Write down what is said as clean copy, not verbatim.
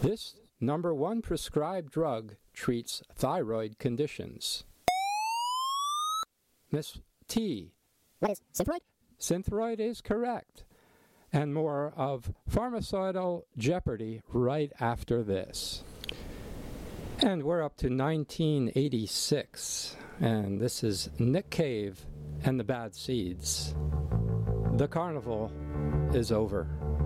This number one prescribed drug treats thyroid conditions. Miss T. What is Synthroid? Synthroid is correct. And more of Pharmaceutical Jeopardy right after this. And we're up to 1986. And this is Nick Cave and the Bad Seeds. The carnival is over.